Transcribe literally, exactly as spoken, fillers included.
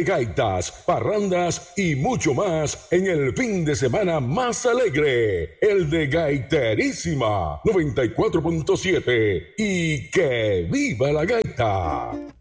de gaitas, parrandas y mucho más en el fin de semana más alegre, el de Gaiterísima noventa y cuatro punto siete. Y que viva la gaita.